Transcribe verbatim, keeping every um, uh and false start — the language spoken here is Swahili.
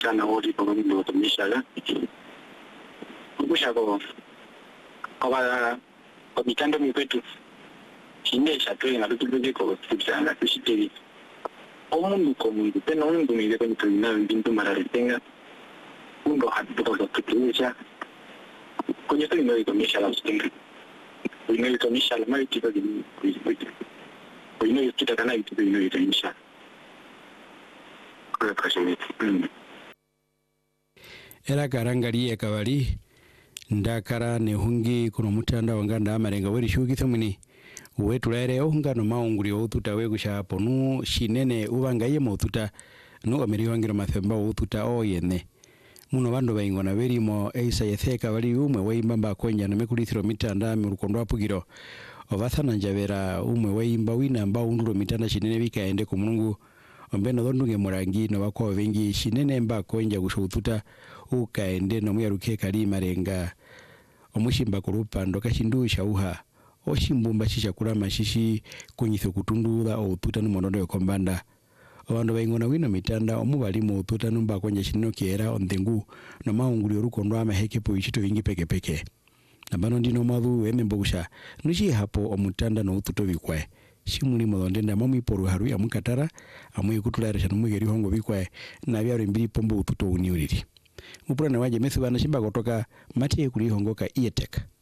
Kana wodi kwa mdo tumishala. Kushako kwa kwa mitando mikwetu shinesha tu na tutuke kwa kusana kushitiri. Omundu komundu tena omundu ni kwa nituna mbintu mararenga. Undo hatu kwa kutumisha. Kwenye tu ino ikomishala ustinga. Ino ikomishala mai tipo di kuikwiti. Ino ikita kana ito ino ikomishala. Kwa kasini. Era karangalie kabali ndakara ne hungi kuno mutanda wanganda amarenga weri shuki thamini wetu lere ohungano maunguri otuta wegusha hapo nu shinene ubangaye motuta no ameri wangira mathemba otuta oyene muno bando bayingona berimo eisa yetheka bali umwe weimbamba kwenja na mekulithiro mitanda mi rukondo apugiro obathana njabera umwe weimba wina amba unduro mitanda shinene bikaende ku Mungu ombeno dhondunge murangi no bako bengi shinene mba kwenja gushututa ukaende no muyaruke kali marenga omushimba kurupa ndoka shindusha uha oshimbumba shisha kurama shishi kunyithe kutundula otuta numonondo yokombanda abantu bayingona wino mitanda omubali mu otuta numba kwenja shineno kiera ondengu no maunguli orukondo amaheke po ichito bingi peke peke nabano ndino madhu emembogusha nushi hapo omutanda no ututo bikwe shimuli modondenda mamu poru haru ya mukatara amu kutula resha numugeri hongo bikwe na byaro mbiri pombo ututo uniuriri mupurana waje methu bana shimba kutoka mati kuli hongo ka ietek.